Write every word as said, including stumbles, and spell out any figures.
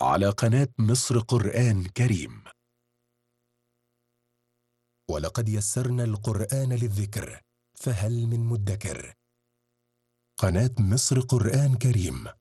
على قناة مصر قرآن كريم. ولقد يسرنا القرآن للذكر فهل من مدكر. قناة مصر قرآن كريم